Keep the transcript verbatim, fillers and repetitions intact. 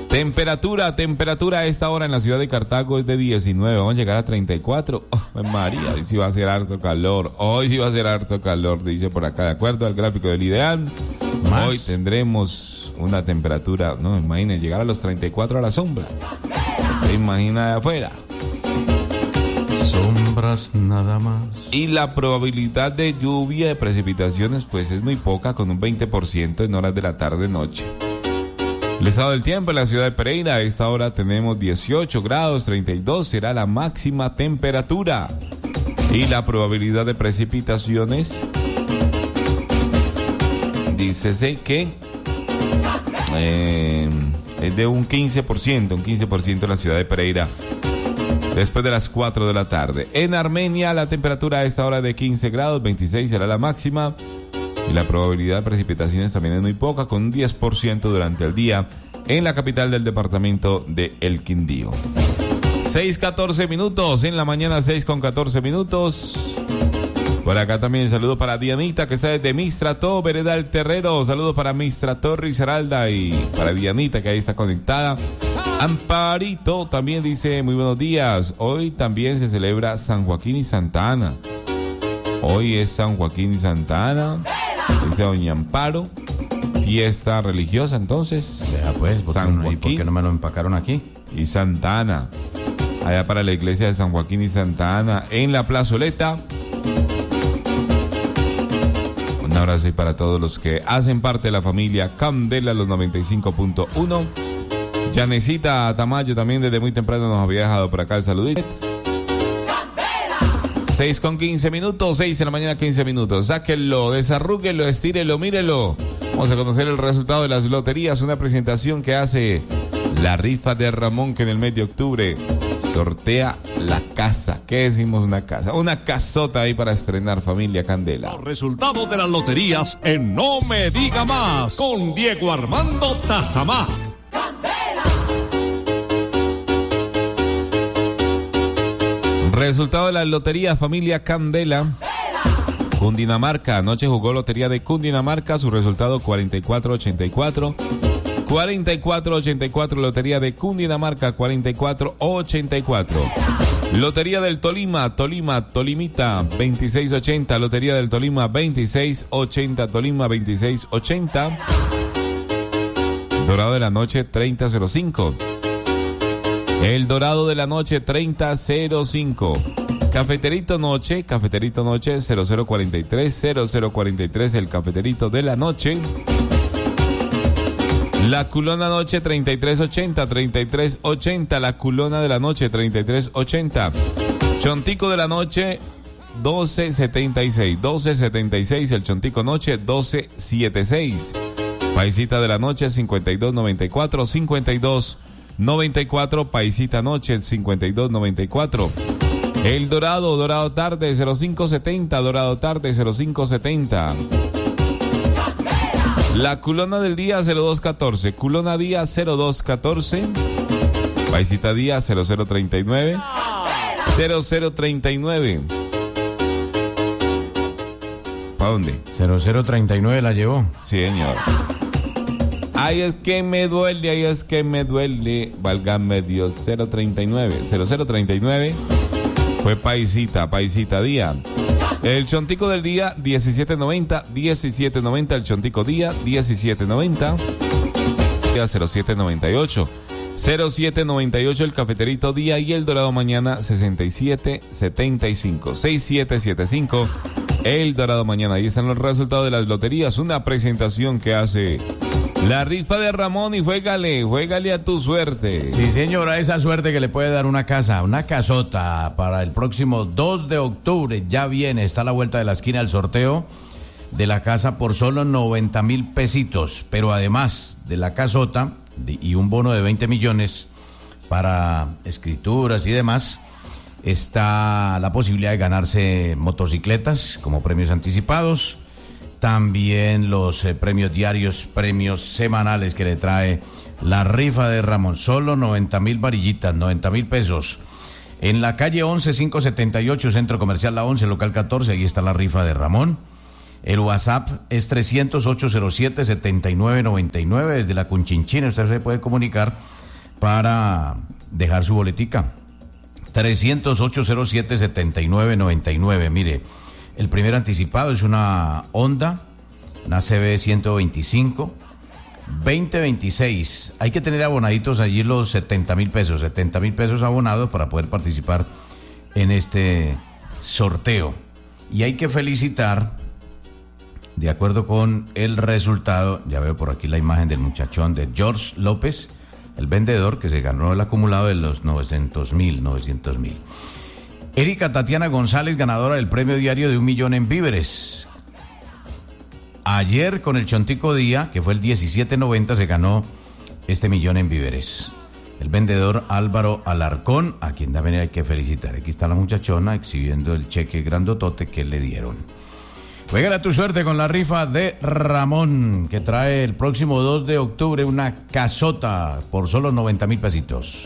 Temperatura, temperatura a esta hora en la ciudad de Cartago es de diecinueve, vamos a llegar a treinta y cuatro. Oh, María, hoy sí va a ser harto calor, hoy sí va a ser harto calor, dice por acá, de acuerdo al gráfico del ideal. Más. Hoy tendremos una temperatura, no, imaginen, llegar a los treinta y cuatro a la sombra. ¿Se imagina de afuera? Sombras nada más. Y la probabilidad de lluvia, de precipitaciones, pues es muy poca, con un veinte por ciento en horas de la tarde-noche. El estado del tiempo en la ciudad de Pereira, a esta hora tenemos dieciocho grados, treinta y dos será la máxima temperatura. Y la probabilidad de precipitaciones, dícese que eh, es de un quince por ciento, un quince por ciento en la ciudad de Pereira, después de las cuatro de la tarde. En Armenia, la temperatura a esta hora es de quince grados, veintiséis será la máxima. Y la probabilidad de precipitaciones también es muy poca, con un diez por ciento durante el día en la capital del departamento de El Quindío. seis catorce minutos en la mañana, seis con catorce minutos. Por acá también el saludo para Dianita, que está desde Mistrató, Vereda El Terrero. Saludo para Mistrató, Risaralda, y para Dianita, que ahí está conectada. Amparito también dice, muy buenos días. Hoy también se celebra San Joaquín y Santa Ana. Hoy es San Joaquín y Santa Ana, dice doña Amparo. Fiesta religiosa, entonces. Ya pues, ¿por San no, Joaquín. ¿por qué no me lo empacaron aquí? Y Santa Ana, allá para la iglesia de San Joaquín y Santa Ana, en la plazoleta. Un abrazo y para todos los que hacen parte de la familia Candela, los noventa y cinco punto uno. Yanecita Tamayo también desde muy temprano nos había dejado por acá el saludito. seis con quince minutos, seis en la mañana, quince minutos. Sáquenlo, desarrúguenlo, estírelo, mírelo. Vamos a conocer el resultado de las loterías. Una presentación que hace la rifa de Ramón, que en el mes de octubre sortea la casa. ¿Qué decimos una casa? Una casota ahí para estrenar, familia Candela. Los resultados de las loterías en No Me Diga Más, con Diego Armando Tazamá. Resultado de la lotería, familia Candela. Cundinamarca, anoche jugó lotería de Cundinamarca, su resultado cuarenta y cuatro ochenta y cuatro. cuarenta y cuatro ochenta y cuatro, lotería de Cundinamarca, cuarenta y cuatro ochenta y cuatro. Lotería del Tolima, Tolima, Tolimita, veintiséis ochenta, lotería del Tolima, veintiséis ochenta, Tolima, veintiséis ochenta. Dorado de la noche, treinta cero cinco. El Dorado de la noche, treinta cero cinco. Cafeterito Noche, Cafeterito Noche, cero cero cuarenta y tres, cero cero cuarenta y tres, el Cafeterito de la Noche. La Culona Noche, treinta y tres ochenta, treinta y tres ochenta, la Culona de la Noche, treinta y tres ochenta. Chontico de la Noche, doce setenta y seis, doce setenta y seis, el Chontico Noche, doce setenta y seis. Paisita de la Noche, cincuenta y dos noventa y cuatro, cincuenta y dos noventa y cuatro, Paisita Noche, cincuenta y dos noventa y cuatro. El Dorado, Dorado Tarde, cero cinco setenta, Dorado Tarde, cero cinco setenta. La Culona del Día, cero dos catorce, Culona Día, cero dos catorce. Paisita Día, cero cero treinta y nueve, cero cero treinta y nueve. ¿Para dónde? cero cero treinta y nueve la llevó. Sí, señor. Ay, es que me duele, ay, es que me duele. Válgame Dios, cero treinta y nueve, cero cero treinta y nueve. Fue Paisita, Paisita Día. El Chontico del Día, diecisiete noventa, diecisiete noventa, el Chontico Día, diecisiete noventa. cero siete noventa y ocho, cero siete noventa y ocho, el Cafeterito Día, y el Dorado Mañana, sesenta y siete setenta y cinco, sesenta y siete setenta y cinco, el Dorado Mañana. Ahí están los resultados de las loterías, una presentación que hace la rifa de Ramón, y juégale, juégale a tu suerte. Sí, señora, esa suerte que le puede dar una casa, una casota para el próximo dos de octubre. Ya viene, está a la vuelta de la esquina el sorteo de la casa por solo noventa mil pesitos. Pero además de la casota de, y un bono de veinte millones para escrituras y demás, está la posibilidad de ganarse motocicletas como premios anticipados. También los eh, premios diarios, premios semanales que le trae la rifa de Ramón. Solo noventa mil varillitas, noventa mil pesos. En la calle once, quinientos setenta y ocho, Centro Comercial La once, local catorce, ahí está la rifa de Ramón. El WhatsApp es trescientos ocho cero siete setenta y nueve noventa y nueve. Desde la Cunchinchina usted se puede comunicar para dejar su boletica. trescientos ocho cero siete setenta y nueve noventa y nueve. Mire, el primer anticipado es una Honda, una C B ciento veinticinco, veinte veintiséis. Hay que tener abonaditos allí los setenta mil pesos, setenta mil pesos abonados para poder participar en este sorteo. Y hay que felicitar, de acuerdo con el resultado, ya veo por aquí la imagen del muchachón de George López, el vendedor que se ganó el acumulado de los novecientos mil, novecientos mil. Erika Tatiana González, ganadora del premio diario de un millón en víveres. Ayer con el Chontico Día, que fue el diecisiete noventa, se ganó este millón en víveres. El vendedor Álvaro Alarcón, a quien también hay que felicitar. Aquí está la muchachona exhibiendo el cheque grandotote que le dieron. Juégale a tu suerte con la rifa de Ramón, que trae el próximo dos de octubre una casota por solo noventa mil pesitos.